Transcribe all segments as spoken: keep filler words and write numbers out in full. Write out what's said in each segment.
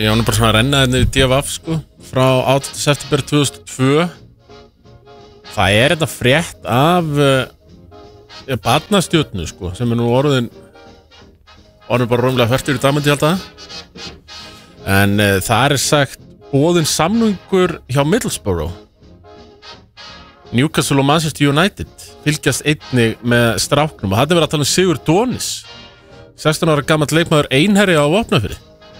ég var nú bara svona að renna hérna í D V F sko, frá átjánda september tvö þúsund og tvö. Það er þetta frétt af uh, barnastjörnu sko, sem er nú orðin orðin bara rómlega fertur í dag myndi ég halda. En uh, það er sagt boðinn samningur hjá Middlesbrough. Newcastle og Manchester United fylgjast einnig með stráknum og þetta verið að tala um Sigur Donis, sextán ára gamall leikmaður Einherja á Vopnafirði.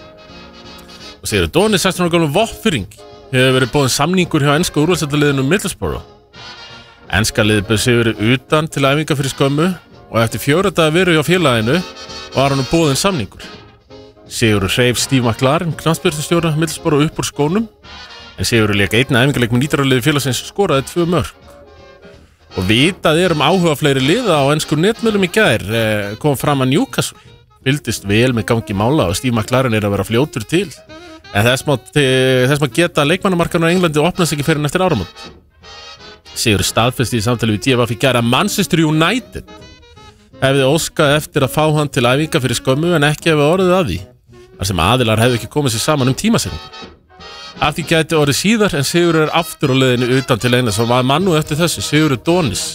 Og Sigur Donis, sextán ára gamall Vopnfirðing, hefur verið boðinn samningur hjá enska úrvalsdeildarliðinu Middlesbrough. Enska liðið bauð Sigurði utan til æfinga fyrir skömmu og eftir fjóra daga veru hjá félaginu var hann boðinn samningur. Sigurður hreif Steve McLaren, knattspyrnustjóra Middlesbrough upp úr skónum, en Sigurður lék einn æfingarleik með nýtaraliði félagsins skoraði tvö mörk. Og vitað er um áhuga fleiri liða á ensku netmiðlum í gær eh, kom fram að Newcastle fylgdist vel með gangi mála og Steve McLaren er að vera fljótur til. En þess má, þess má geta að leikmannamarkaðurinn á Englandi opnast ekki fyrr en eftir áramót. Sigurður staðfesti í samtali við D V F í gær að Manchester United hefði óskað eftir að fá hann til æfinga fyrir skömmu en ekki hefði orðið að því, þar sem aðilar hefði ekki komið sér saman um tímasetningu. Af því gæti orðið síðar en Sigurður er aftur á leiðinu utan til Englands og var mann nú eftir þessu, Sigurður Donis,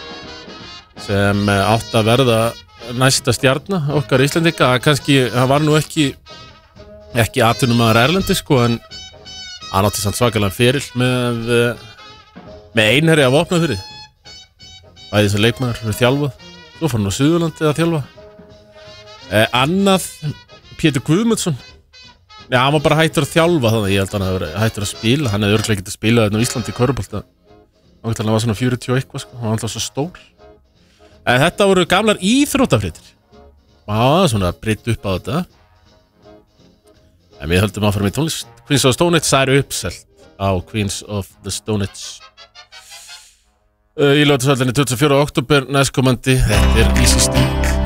sem átt að verða næsta stjarna okkar Íslendinga. Kannski, hann var nú ekki ekki atvinnumaður erlendi sko, en hann átti samt svakalega feril með með Einherja á Vopnafirði. Bæði sem leikmaður fyrir þjálfað, svo fór hann á Suðurlandi að þjálfa. Eh, annað, Pétur Guðmundsson. Já, hann var bara hættur að þjálfa þannig, ég held að hann hefði hættur að spila, hann hefði örugglega getað spilað hérna á Íslandi í körfubolta. Hann var svona fjörutíu og eitthvað sko, hann var alltaf svo stór. En þetta voru gamlar íþróttafréttir. Já, svona breytt upp á þetta. En við höldum áfram í tónlist. Queens of the Stone Age er uppselt á Queens of the Stone Age. Í Laugardalsvellinum tuttugasta og fjórða október næstkomandi, þetta er Easy Street.